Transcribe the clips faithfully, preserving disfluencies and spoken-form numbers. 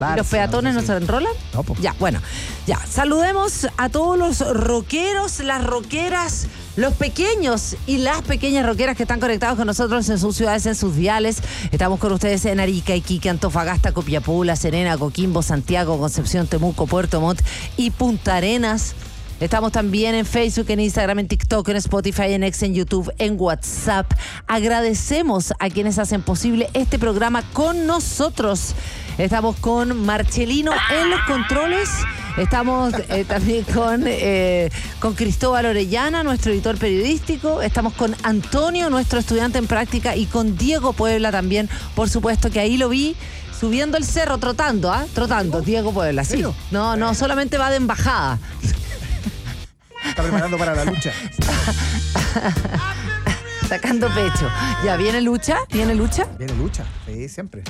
¿Y los peatones no se enrolan? No, pues. Ya, bueno, ya. Saludemos a todos los rockeros, las rockeras, los pequeños y las pequeñas rockeras que están conectados con nosotros en sus ciudades, en sus diales. Estamos con ustedes en Arica, Iquique, Antofagasta, Copiapó, La Serena, Coquimbo, Santiago, Concepción, Temuco, Puerto Montt y Punta Arenas. Estamos también en Facebook, en Instagram, en TikTok, en Spotify, en X, en YouTube, en WhatsApp. Agradecemos a quienes hacen posible este programa con nosotros. Estamos con Marcelino en los controles. Estamos eh, también con, eh, con Cristóbal Orellana, nuestro editor periodístico. Estamos con Antonio, nuestro estudiante en práctica, y con Diego Puebla también, por supuesto, que ahí lo vi subiendo el cerro, trotando, ¿ah? ¿eh? Trotando, Diego Puebla, sí. No, no, solamente va de embajada. Está preparando para la lucha. Sacando pecho. Ya, ¿viene lucha? ¿Viene lucha? Viene lucha, sí, siempre.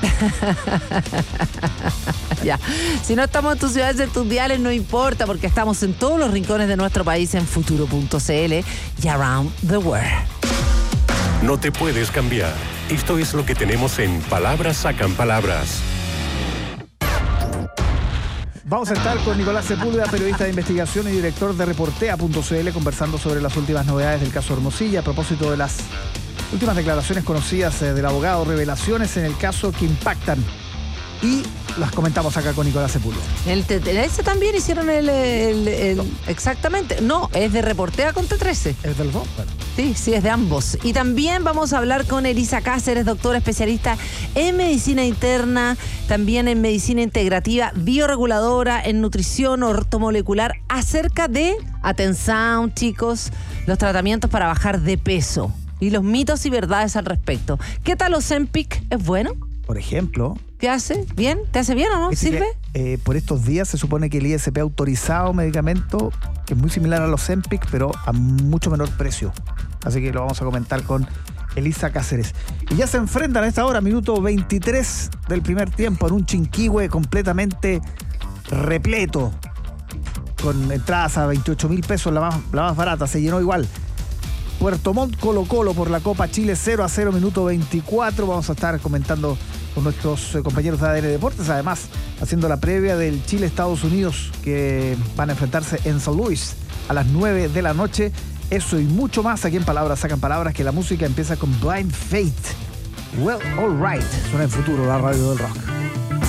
Ya. Si no estamos en tus ciudades, en tus diales, no importa, porque estamos en todos los rincones de nuestro país en futuro punto c l y around the world. No te puedes cambiar. Esto es lo que tenemos en Palabras Sacan Palabras. Vamos a estar con Nicolás Sepúlveda, periodista de investigación y director de Reportea punto c l, conversando sobre las últimas novedades del caso Hermosilla a propósito de las últimas declaraciones conocidas del abogado, revelaciones en el caso que impactan. Y las comentamos acá con Nicolás Sepúlveda. El T trece también hicieron el... el, el no. Exactamente. No, es de Reportea con T trece. ¿Es del dos? Bueno. Sí, sí, es de ambos. Y también vamos a hablar con Elisa Cáceres, doctora especialista en medicina interna, también en medicina integrativa, bioreguladora, en nutrición ortomolecular, acerca de, atención chicos, los tratamientos para bajar de peso y los mitos y verdades al respecto. ¿Qué tal Ozempic? ¿Es bueno? Por ejemplo... ¿Qué hace? ¿Bien? ¿Te hace bien o no? ¿Sirve? Que, eh, por estos días se supone que el I S P ha autorizado un medicamento que es muy similar a los Ozempic, pero a mucho menor precio. Así que lo vamos a comentar con Elisa Cáceres. Y ya se enfrentan a esta hora, minuto veintitrés del primer tiempo, en un Chinquihue completamente repleto, con entradas a veintiocho mil pesos, la más, la más barata, se llenó igual. Puerto Montt Colo Colo por la Copa Chile, cero a cero, minuto veinticuatro. Vamos a estar comentando con nuestros compañeros de A D N Deportes, además haciendo la previa del Chile-Estados Unidos, que van a enfrentarse en San Luis a las nueve de la noche. Eso y mucho más aquí en Palabras Sacan Palabras, que la música empieza con Blind Faith. Well, all right. Suena en futuro la radio del rock.